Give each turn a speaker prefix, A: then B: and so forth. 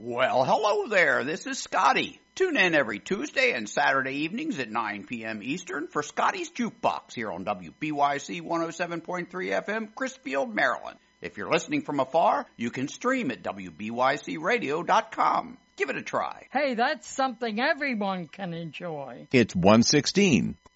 A: Well, hello there. This is Scotty. Tune in every Tuesday and Saturday evenings at 9 p.m. Eastern for Scotty's Jukebox here on WBYC 107.3 FM, Chrisfield, Maryland. If you're listening from afar, you can stream at WBYCRadio.com. Give it a try.
B: Hey, that's something everyone can enjoy.
C: It's 1:16.